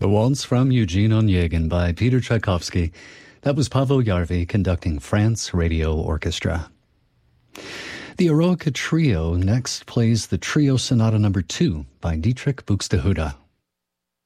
The Waltz from Eugene Onegin by Peter Tchaikovsky. That was Paavo Järvi conducting France Radio Orchestra. The Eroica Trio next plays the Trio Sonata No. 2 by Dietrich Buxtehude.